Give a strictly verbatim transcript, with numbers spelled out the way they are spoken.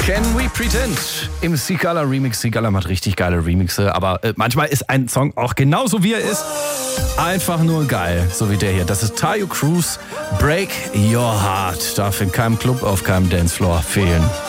Can We Pretend? Im Sigala Remix. Sigala macht richtig geile Remixe, aber äh, manchmal ist ein Song auch genauso wie er ist einfach nur geil, so wie der hier. Das ist Taio Cruz, Break Your Heart. Darf in keinem Club, auf keinem Dancefloor fehlen.